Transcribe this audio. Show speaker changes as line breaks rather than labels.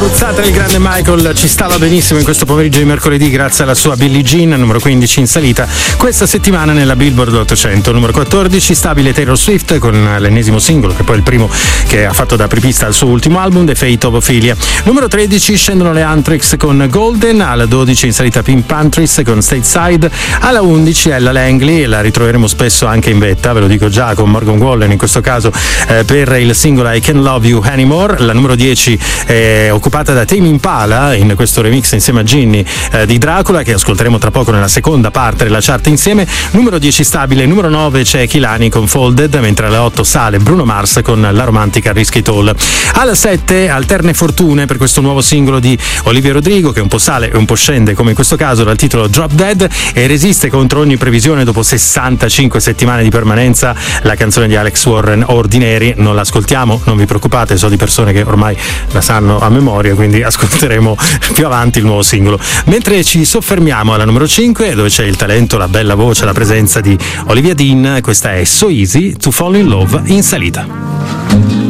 Abruzzata, il grande Michael ci stava benissimo in questo pomeriggio di mercoledì grazie alla sua Billie Jean, numero 15 in salita questa settimana nella Billboard 800. Numero 14 stabile Taylor Swift con l'ennesimo singolo, che poi è il primo che ha fatto da apripista al suo ultimo album, The Fate of Ophelia. Numero 13 scendono le Anthrax con Golden, alla 12 in salita Pink Panthers con Stateside, alla 11 Ella Langley, la ritroveremo spesso anche in vetta, ve lo dico già, con Morgan Wallen in questo caso per il singolo I Can't Love You Anymore. La numero 10 è occupata da Tame Impala in questo remix insieme a Ginny di Dracula, che ascolteremo tra poco nella seconda parte della chart insieme. Numero 10 stabile, numero 9 c'è Kehlani con Folded, mentre alla 8 sale Bruno Mars con la romantica Risky Tall. Alla 7 alterne fortune per questo nuovo singolo di Olivia Rodrigo, che un po' sale e un po' scende come in questo caso, dal titolo Drop Dead, e resiste contro ogni previsione dopo 65 settimane di permanenza la canzone di Alex Warren, Ordinary. Non l'ascoltiamo, non vi preoccupate, so di persone che ormai la sanno a memoria, quindi ascolteremo più avanti il nuovo singolo. Mentre ci soffermiamo alla numero 5, dove c'è il talento, la bella voce, la presenza di Olivia Dean, questa è So Easy to Fall in Love in salita.